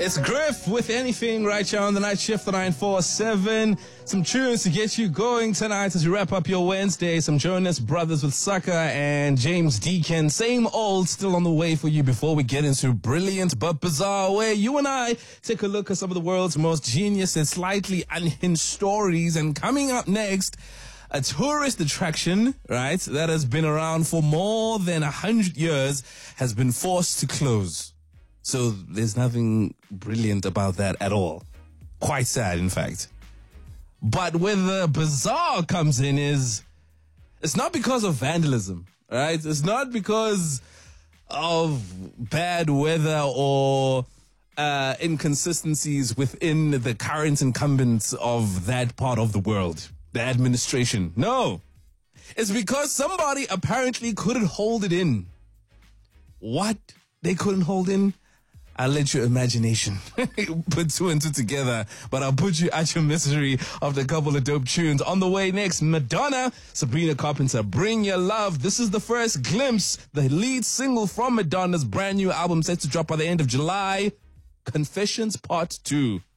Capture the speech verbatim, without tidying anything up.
It's Griff with anything right here on the night shift, the nine four seven. Some tunes to get you going tonight as you wrap up your Wednesday. Some Jonas Brothers with Sucker and James Deacon. Same old still on the way for you before we get into Brilliant But Bizarre, where you and I take a look at some of the world's most genius and slightly unhinged stories. And coming up next, a tourist attraction, right, that has been around for more than a hundred years has been forced to close. So there's nothing brilliant about that at all. Quite sad, in fact. But where the bizarre comes in is, it's not because of vandalism, right? It's not because of bad weather or uh, inconsistencies within the current incumbents of that part of the world, the administration. No. It's because somebody apparently couldn't hold it in. What? They couldn't hold in? I'll let your imagination put two and two together, but I'll put you at your misery after a couple of dope tunes. On the way next, Madonna, Sabrina Carpenter, Bring Your Love. This is the first glimpse, the lead single from Madonna's brand new album set to drop by the end of July, Confessions Part two.